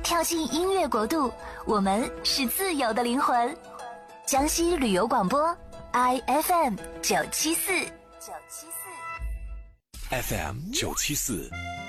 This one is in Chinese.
跳进音乐国度，我们是自由的灵魂。江西旅游广播 ，IFM 974， FM 974。